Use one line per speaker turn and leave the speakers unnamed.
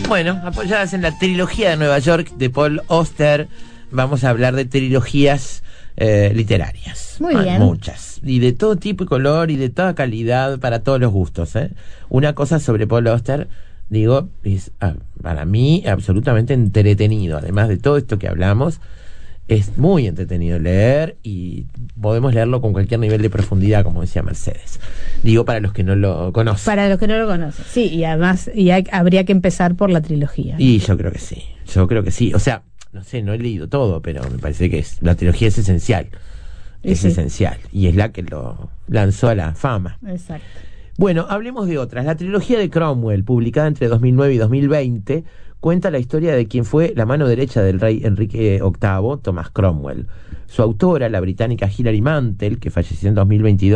Bueno, apoyadas en la trilogía de Nueva York de Paul Auster, vamos a hablar de trilogías literarias.
Muy bien.
Muchas. Y de todo tipo y color y de toda calidad para todos los gustos. Una cosa sobre Paul Auster, digo, es para mí absolutamente entretenido. Además de todo esto que hablamos, es muy entretenido leer y podemos leerlo con cualquier nivel de profundidad, como decía Mercedes. Digo, para los que no lo conocen.
Para los que no lo conocen, sí, y además habría que empezar por la trilogía.
Y yo creo que sí. O sea, no sé, no he leído todo, pero me parece que la trilogía es esencial. Es esencial. Y es la que lo lanzó a la fama.
Exacto.
Bueno, hablemos de otras. La trilogía de Cromwell, publicada entre 2009 y 2020, cuenta la historia de quien fue la mano derecha del rey Enrique VIII, Thomas Cromwell. Su autora, la británica Hilary Mantel, que falleció en 2022,